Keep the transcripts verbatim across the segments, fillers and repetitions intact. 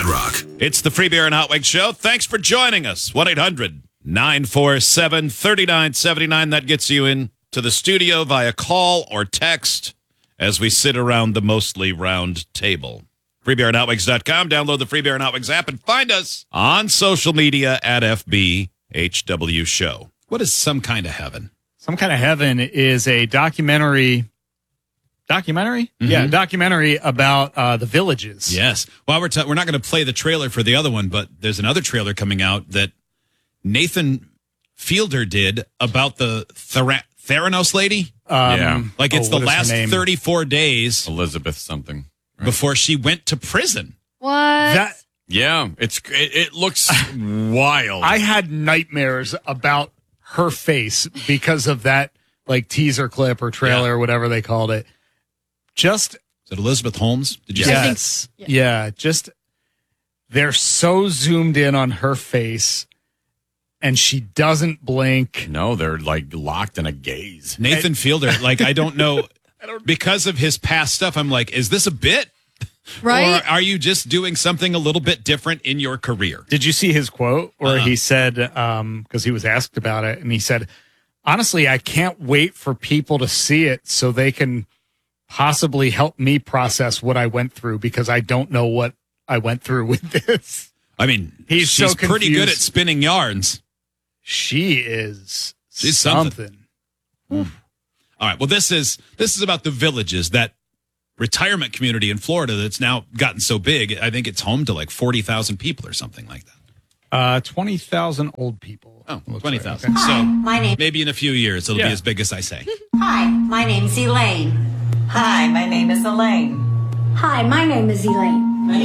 Mad Rock. It's the Free Beer and Hot Wings Show. Thanks for joining us. one eight hundred nine four seven three nine seven nine. That gets you in to the studio via call or text as we sit around the mostly round table. free beer and hot wings dot com. Download the Free Beer and Hot Wings app and find us on social media at F B H W Show. What is Some Kind of Heaven? Some Kind of Heaven is a documentary. Documentary? Mm-hmm. Yeah, documentary about uh, the Villages. Yes. Well, we're, t- we're not going to play the trailer for the other one, but there's another trailer coming out that Nathan Fielder did about the Thera- Theranos lady. Um, Yeah. Like it's oh, the what is her last name? thirty-four days Elizabeth something. Right? before she went to prison. What? That Yeah, it's it, it looks wild. I had nightmares about her face because of that like teaser clip or trailer Yeah. or whatever they called it. Just Is it Elizabeth Holmes? Did you I see think- yes, yeah. yeah. Just they're so zoomed in on her face, and she doesn't blink. no, they're like locked in a gaze. Nathan Fielder, like, I don't know, because of his past stuff, I'm like, is this a bit? Right? Or are you just doing something a little bit different in your career? Did you see his quote where Uh-uh. he said, um, because he was asked about it, and he said, honestly, I can't wait for people to see it so they can possibly help me process what I went through because I don't know what I went through with this. I mean, He's she's so pretty good confused. at spinning yarns. She is She's something. something. All right. Well, this is this is about the Villages, that retirement community in Florida that's now gotten so big. I think it's home to like forty thousand people or something like that. Uh, twenty thousand old people. Oh, Looks twenty like. thousand. Okay. So My name. maybe in a few years it'll Yeah. be as big as I say. Hi, my name's Elaine. Hi, my name is Elaine. Hi, my name is Elaine.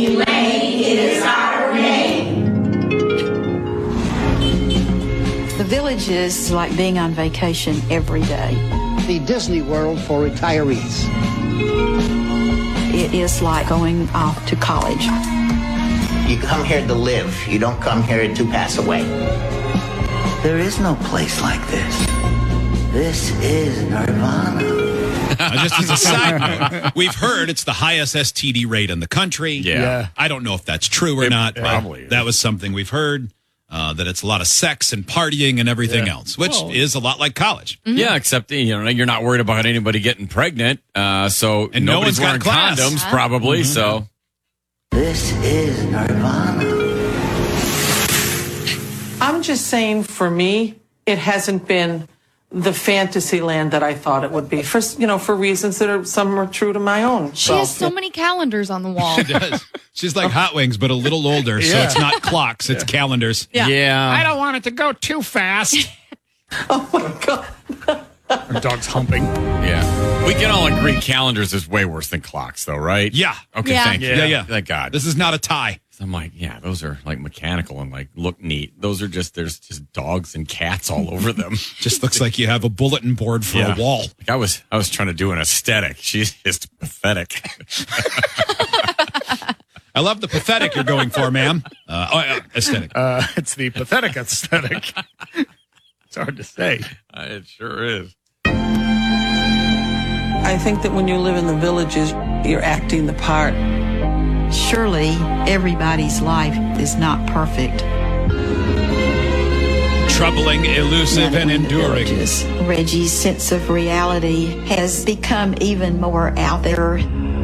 The Village is like being on vacation every day. The Disney World for retirees. It is like going off to college. You come here to live. You don't come here to pass away. There is no place like this. This is Nirvana. Uh, just as a side note, we've heard it's the highest S T D rate in the country. Yeah. Yeah. I don't know if that's true or not. but probably is. That was something we've heard, uh, that it's a lot of sex and partying and everything Yeah. else, which Well- is a lot like college. Yeah, except you know you're not worried about anybody getting pregnant, uh, so And no nobody's one's got wearing class. condoms probably. So This is Nirvana. I'm just saying, for me, it hasn't been the fantasy land that I thought it would be. For you know, for reasons that are some are true to my own. She has so many calendars on the wall. does. She's like Hot Wings, but a little older. So Yeah. it's not clocks, it's calendars. Yeah. don't want it to go too fast. Oh my god. Her dog's humping. yeah, we can all agree calendars is way worse than clocks, though, right? Yeah. Okay, Yeah. thank you. Yeah, yeah. Thank God. This is not a tie. I'm like, yeah, those are like mechanical and like look neat. Those are just there's just dogs and cats all over them. Just looks like you have a bulletin board for Yeah. a wall. Like I was I was trying to do an aesthetic. She's just pathetic. I love the pathetic you're going for, ma'am. Uh, oh, uh, aesthetic. Uh, it's the pathetic aesthetic. It's hard to say. Uh, it sure is. I think that when you live in the Villages, you're acting the part. Surely everybody's life is not perfect. Troubling, elusive, and enduring. Reggie's sense of reality has become even more out there.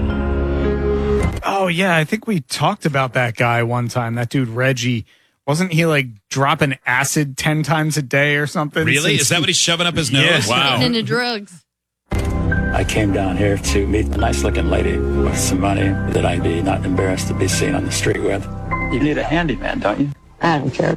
Oh, yeah. I think we talked about that guy one time. That dude, Reggie. Wasn't he like dropping acid ten times a day or something? Really? Since Is that he- what he's shoving up his nose? Yeah. Wow. Getting into drugs. I came down here to meet a nice looking lady with some money that I'd be not embarrassed to be seen on the street with. You need a handyman, don't you? I don't care.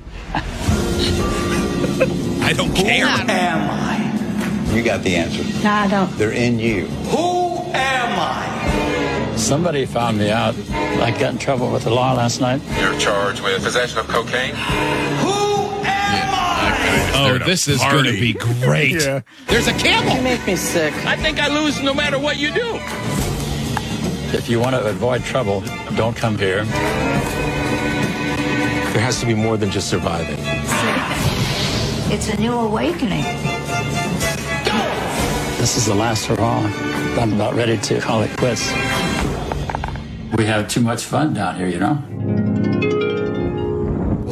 I don't care. Am I? You got the answer. No, I don't. They're in you. Who am I? Somebody found me out. I got in trouble with the law last night. You're charged with possession of cocaine. Who am I? Oh, this is going to be great. Yeah. There's a You camel. make me sick. I think I lose no matter what you do. If you want to avoid trouble, don't come here. There has to be more than just surviving. It's a new awakening. This is the last hurrah. I'm about ready to call it quits. We have too much fun down here, you know?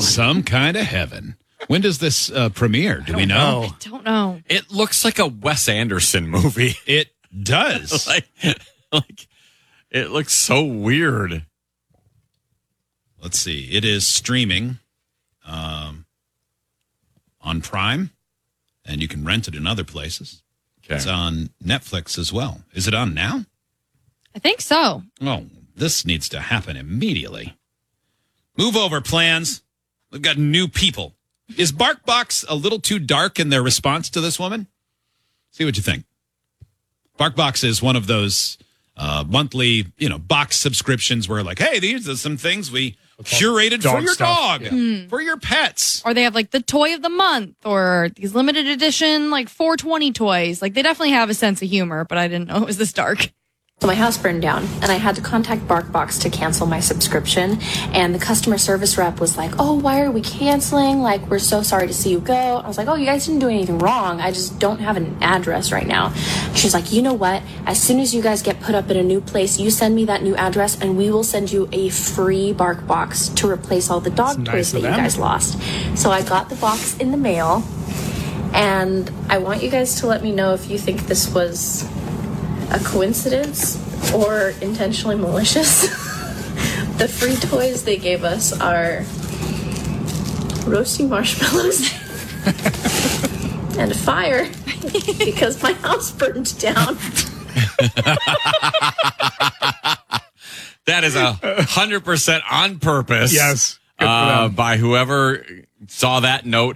Some kind of heaven. When does this uh, premiere? Do we know? know. I don't know. It looks like a Wes Anderson movie. It does. like, like, it looks so weird. Let's see. It is streaming um, on Prime, and you can rent it in other places. Okay. It's on Netflix as well. Is it on now? I think so. Oh, this needs to happen immediately. Move over plans. We've got new people. Is BarkBox a little too dark in their response to this woman? See what you think. BarkBox is one of those uh, monthly, you know, box subscriptions where like, hey, these are some things we curated for Dog your stuff. dog, Yeah. for your pets. Or they have like the toy of the month or these limited edition like four twenty toys. Like they definitely have a sense of humor, but I didn't know it was this dark. So my house burned down and I had to contact BarkBox to cancel my subscription, and the customer service rep was like, oh, why are we canceling? Like, we're so sorry to see you go. I was like, oh, you guys didn't do anything wrong. I just don't have an address right now. She's like, you know what? As soon as you guys get put up in a new place, you send me that new address and we will send you a free BarkBox to replace all the dog That's toys nice that of you them. guys lost. So I got the box in the mail, and I want you guys to let me know if you think this was a coincidence or intentionally malicious. The free toys they gave us are roasting marshmallows and a fire because my house burned down. That is a hundred percent on purpose. Yes. Good for Uh, them. by whoever saw that note